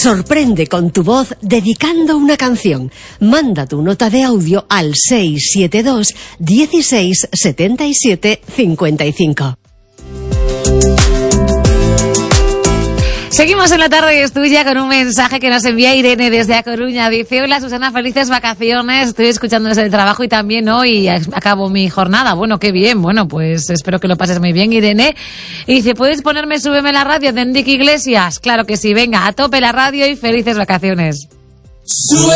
Sorprende con tu voz dedicando una canción. Manda tu nota de audio al 672 16 77 55. Seguimos en La Tarde es Tuya con un mensaje que nos envía Irene desde A Coruña. Dice: hola Susana, felices vacaciones, estoy escuchando desde el trabajo y también hoy acabo mi jornada. Bueno, qué bien, bueno, pues espero que lo pases muy bien, Irene. Y dice: ¿puedes ponerme Súbeme la radio de Enrique Iglesias? Claro que sí, venga, a tope la radio y felices vacaciones.